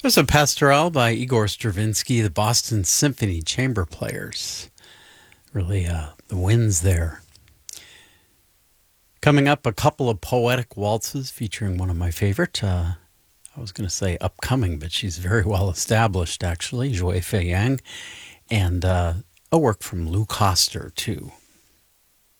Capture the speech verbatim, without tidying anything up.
There's a pastoral by Igor Stravinsky, the Boston Symphony Chamber Players. Really, uh, the winds there. Coming up, a couple of poetic waltzes featuring one of my favorite, uh, I was going to say upcoming, but she's very well established, actually, Joy Fei Yang, and uh, a work from Lou Koster, too.